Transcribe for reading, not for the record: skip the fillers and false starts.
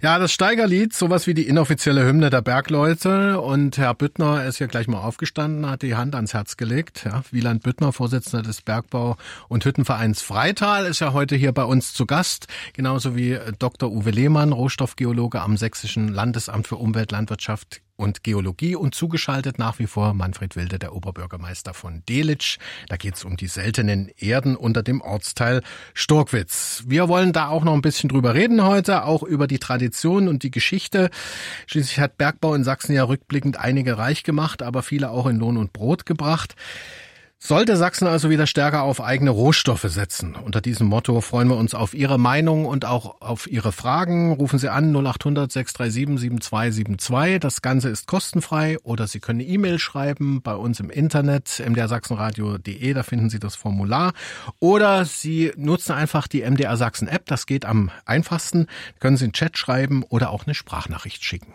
Ja, das Steigerlied, sowas wie die inoffizielle Hymne der Bergleute. Und Herr Büttner ist hier gleich mal aufgestanden, hat die Hand ans Herz gelegt. Ja, Wieland Büttner, Vorsitzender des Bergbau- und Hüttenvereins Freital, ist ja heute hier bei uns zu Gast. Genauso wie Dr. Uwe Lehmann, Rohstoffgeologe am Sächsischen Landesamt für Umwelt, Landwirtschaft und Geologie, und zugeschaltet nach wie vor Manfred Wilde, der Oberbürgermeister von Delitzsch. Da geht es um die seltenen Erden unter dem Ortsteil Storkwitz. Wir wollen da auch noch ein bisschen drüber reden heute, auch über die Tradition und die Geschichte. Schließlich hat Bergbau in Sachsen ja rückblickend einige reich gemacht, aber viele auch in Lohn und Brot gebracht. Sollte Sachsen also wieder stärker auf eigene Rohstoffe setzen? Unter diesem Motto freuen wir uns auf Ihre Meinung und auch auf Ihre Fragen. Rufen Sie an 0800 637 7272. Das Ganze ist kostenfrei, oder Sie können eine E-Mail schreiben bei uns im Internet, mdrsachsenradio.de, da finden Sie das Formular. Oder Sie nutzen einfach die MDR Sachsen App, das geht am einfachsten. Können Sie einen Chat schreiben oder auch eine Sprachnachricht schicken.